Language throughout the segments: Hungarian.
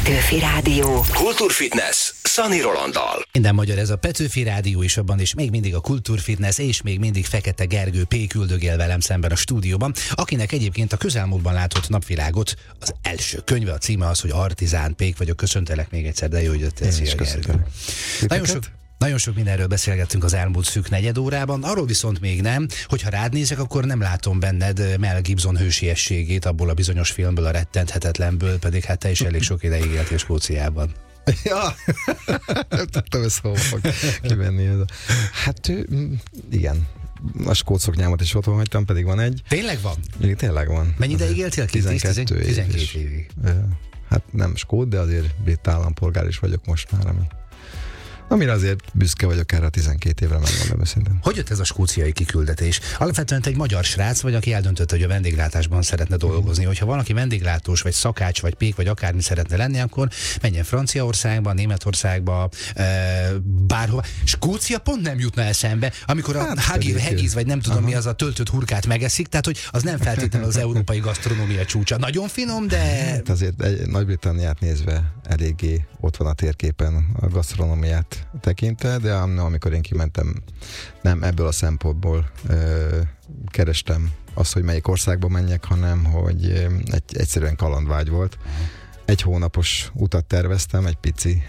Petőfi Rádió. Kultúrfitness Szani Rolanddal. Minden magyar, ez a Petőfi Rádió is, abban is még mindig a Kultúrfitness, és még mindig Fekete Gergő P. küldögél velem szemben a stúdióban, akinek egyébként a közelmúltban látott napvilágot az első könyve, a címe az, hogy Artizán Pék vagyok. Köszöntelek még egyszer, de jó, hogy jöttél. Szia, Gergő. Nagyon sok mindenről beszélgettünk az elmúlt szűk negyed órában, arról viszont még nem, hogyha rád nézek, akkor nem látom benned Mel Gibson hősiességét abból a bizonyos filmből, a Rettenthetetlenből, pedig hát te is elég sok ideig éltél Skóciában. Ja, nem tudtam ezt hol fog kivenni. Hát igen, a skót szoknyámat is otthon hagytam, pedig van egy. Tényleg van? Igen, tényleg van. Mennyi ideig éltél? 12 évig. Hát nem skót, de azért brit állampolgár is vagyok most már, amire azért büszke vagyok erre a 12 évre, megmondom őszintén. Hogy jött ez a skóciai kiküldetés? Alapvetően te egy magyar srác vagy, aki eldöntötte, hogy a vendéglátásban szeretne dolgozni. Hogyha valaki vendéglátós, vagy szakács, vagy pék, vagy akármi szeretne lenni, akkor menjen Franciaországba, Németországba, bárhova. Skócia pont nem jutna eszembe, amikor a haggis, vagy nem tudom mi az a töltött hurkát megeszik, tehát hogy az nem feltétlenül az európai gasztronómia csúcsa. Nagyon finom, de... Hát azért Nagy-Britanniát nézve eléggé ott van a térképen a gasztronómiát tekintve, de amikor én kimentem, nem ebből a szempontból kerestem azt, hogy melyik országba menjek, hanem hogy egyszerűen kalandvágy volt. Egy hónapos utat terveztem, egy pici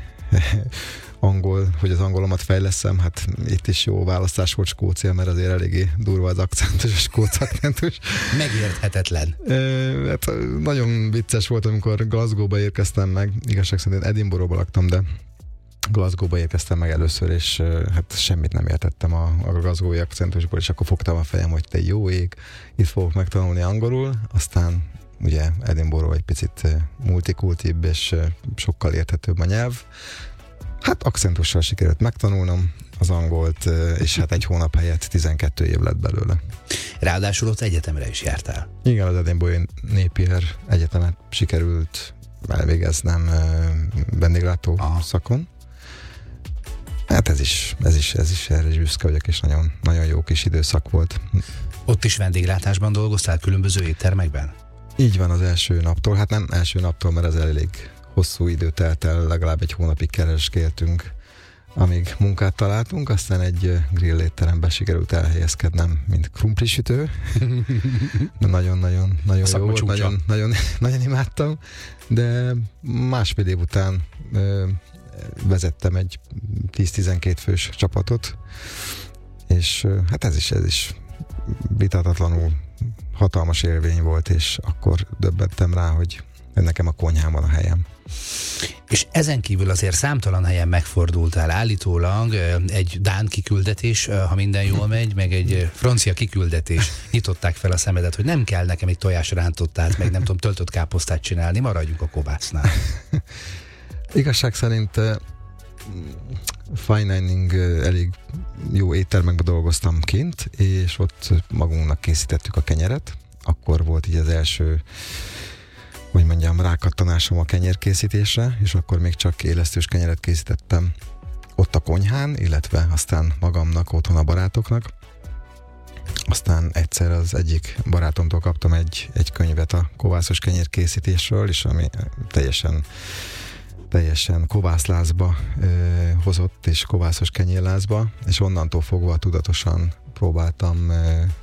hogy az angolomat fejleszem, hát itt is jó választás volt Skócia, mert azért eléggé durva az akcentus, a skót akcentus. Megérthetetlen. Hát nagyon vicces volt, amikor Glasgow-ba érkeztem meg, igazság szerint Edinburgh-ba laktam, de Glasgow-ba érkeztem meg először, és hát semmit nem értettem a glasgow-i akcentusból, és akkor fogtam a fejem, hogy te jó ég, itt fogok megtanulni angolul, aztán ugye Edinburgh egy picit multikultibb, és sokkal érthetőbb a nyelv. Hát akcentussal sikerült megtanulnom az angolt, és hát egy hónap helyett 12 év lett belőle. Ráadásul ott egyetemre is jártál. Igen, az Edinburgh Napier egyetemet sikerült elvégeznem vendéglátó szakon. Hát ez is erre is büszke vagyok, és nagyon, nagyon jó kis időszak volt. Ott is vendéglátásban dolgoztál, különböző éttermekben? Így van, az első naptól. Hát nem első naptól, mert ez elég hosszú idő telt el, legalább egy hónapig keresgéltünk, amíg munkát találtunk, aztán egy grill étteremben sikerült elhelyezkednem, mint krumplisütő. Nagyon jó volt, nagyon imádtam, de másfél év után vezettem egy 10-12 fős csapatot, és hát ez is vitathatatlanul hatalmas élmény volt, és akkor döbbentem rá, hogy nekem a konyhán van a helyem. És ezen kívül azért számtalan helyen megfordultál. Állítólag egy dán kiküldetés, ha minden jól megy, meg egy francia kiküldetés nyitották fel a szemedet, hogy nem kell nekem egy tojásrántottát, meg nem tudom, töltött káposztát csinálni, maradjunk a kovácznál. Igazság szerint fine dining elég jó éttermekben dolgoztam kint, és ott magunknak készítettük a kenyeret. Akkor volt így az első, hogy mondjam, rákattanásom a kenyérkészítésre, és akkor még csak élesztős kenyeret készítettem ott a konyhán, illetve aztán magamnak, otthon a barátoknak. Aztán egyszer az egyik barátomtól kaptam egy könyvet a kovászos kenyérkészítésről, és ami teljesen kovászlázba hozott, és kovászos kenyérlázba, és onnantól fogva tudatosan próbáltam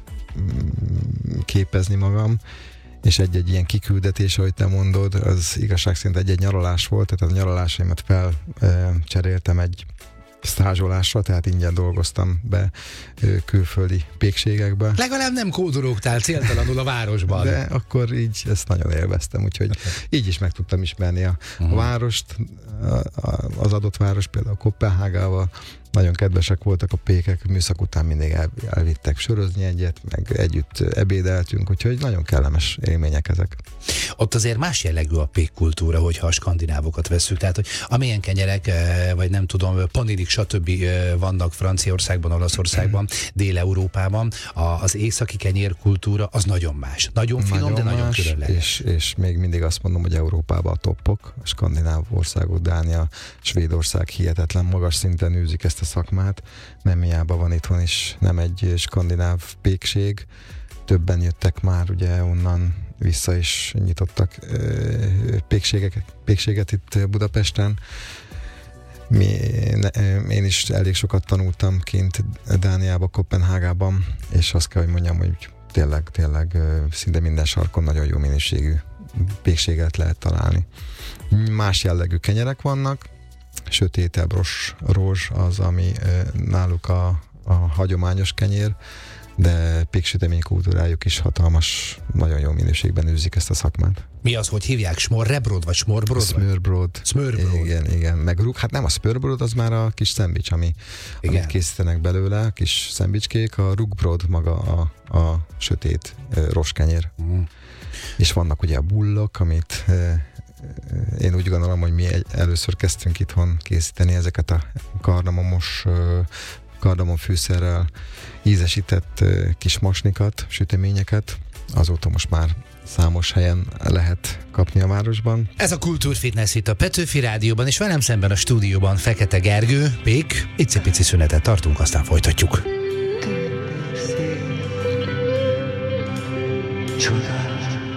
képezni magam, és egy ilyen kiküldetés, ahogy te mondod, az igazság szerint egy nyaralás volt, tehát a nyaralásaimat felcseréltem egy stázsolásra, tehát ingyen dolgoztam be külföldi pékségekbe. Legalább nem kódológtál céltalanul a városban. De akkor így ezt nagyon élveztem, úgyhogy így is meg tudtam ismerni a várost, az adott város, például Koppenhágával. Nagyon kedvesek voltak a pékek, műszak után mindig elvittek sörözni egyet, meg együtt ebédeltünk, úgyhogy nagyon kellemes élmények ezek. Ott azért más jellegű a pék kultúra, hogyha a skandinávokat vesszük, tehát hogy amilyen kenyerek, vagy nem tudom, panirik, stb. Vannak Franciaországban, Olaszországban, Dél-Európában, az északi kenyérkultúra az nagyon más. Nagyon finom, de nagyon különleges. És még mindig azt mondom, hogy Európában a toppok, a skandináv országok, Dánia, Svédország hihetetlen magas szinten űzik ezt a szakmát. Nem hiába van itthon is nem egy skandináv pékség. Többen jöttek már ugye onnan vissza is nyitottak pékséget itt Budapesten. Én is elég sokat tanultam kint Dániában, Koppenhágában, és azt kell, hogy mondjam, hogy tényleg szinte minden sarkon nagyon jó minőségű pékséget lehet találni. Más jellegű kenyerek vannak, sötétebb rózs az, ami náluk a hagyományos kenyér, de péksütemény kultúrájuk is hatalmas, nagyon jó minőségben űzik ezt a szakmát. Mi az, hogy hívják? Smørrebrød vagy smørbrød? Smørbrød. Igen. Meg hát nem a smørbrød, az már a kis szendvics, amit készítenek belőle, a kis szendvicskék, a rugbrød maga a sötét roskenyér. És vannak ugye a bullok, amit én úgy gondolom, hogy mi először kezdtünk itthon készíteni ezeket a kardamomfűszerrel ízesített kis masnikat, süteményeket. Azóta most már számos helyen lehet kapni a városban. Ez a Kultúrfitness itt a Petőfi Rádióban, és velem szemben a stúdióban Fekete Gergő, Pék. Icipici szünetet tartunk, aztán folytatjuk. Csoda